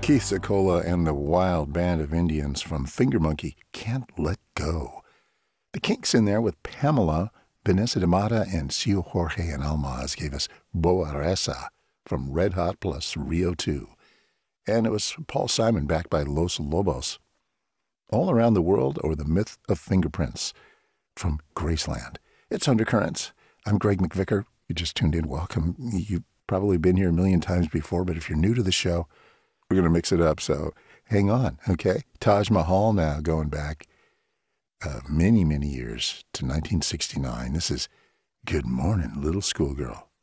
Keith Zakola and the wild band of Indians from Finger Monkey, Can't Let Go. The Kinks in there with Pamela, Vanessa de Mata, and Cio Jorge and Almaz gave us Boa Resa from Red Hot plus Rio 2. And it was Paul Simon backed by Los Lobos. All Around the World, or The Myth of Fingerprints from Graceland. It's Undercurrents. I'm Greg McVicker. You just tuned in. Welcome. You've probably been here a million times before, but if you're new to the show, we're going to mix it up, so hang on, okay? Taj Mahal now, going back many, many years to 1969. This is Good Morning, Little Schoolgirl.